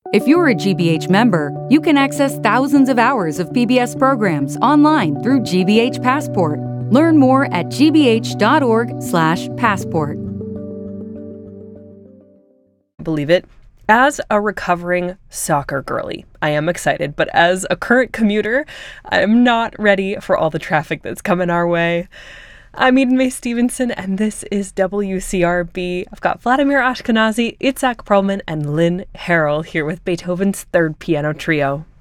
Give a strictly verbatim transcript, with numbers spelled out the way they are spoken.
If you're a G B H member, you can access thousands of hours of P B S programs online through G B H Passport. Learn more at g b h dot org slash passport. Believe it? As a recovering soccer girly, I am excited, but as a current commuter, I am not ready for all the traffic that's coming our way. I'm Eden May Stevenson, and this is W C R B. I've got Vladimir Ashkenazy, Itzhak Perlman, and Lynn Harrell here with Beethoven's Third Piano Trio.